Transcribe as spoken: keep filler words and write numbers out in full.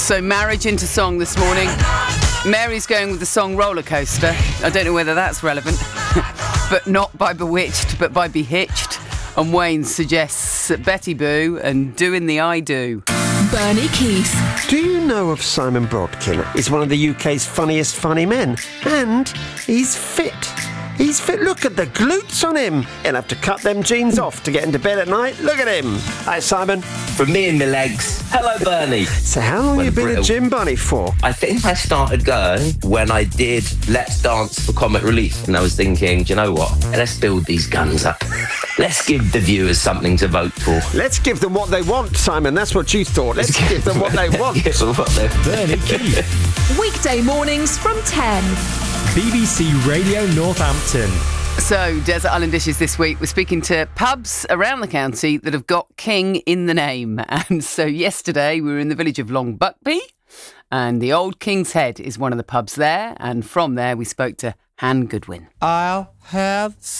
So marriage into song this morning. Mary's going with the song Roller Coaster. I don't know whether that's relevant, but not by Bewitched, but by Behitched. And Wayne suggests Betty Boo and Doing the I Do. Bernie Keith. Do you know of Simon Brodkin? He's one of the U K's funniest funny men. And he's fit. He's fit. Look at the glutes on him. He'll have to cut them jeans off to get into bed at night. Look at him. Hi, Simon. From me and my legs. Hello, Bernie. So how long have you been Brittle. a gym bunny for? I think I started going when I did Let's Dance for Comic Relief. And I was thinking, do you know what? Let's build these guns up. Let's give the viewers something to vote for. Let's give them what they want, Simon. That's what you thought. Let's give them what they want. Give them what they Bernie Keith. Weekday mornings from ten. B B C Radio Northampton. So, Desert Island Dishes this week. We're speaking to pubs around the county that have got King in the name. And so yesterday we were in the village of Long Buckby, and the Old King's Head is one of the pubs there. And from there we spoke to Han Goodwin. I'll have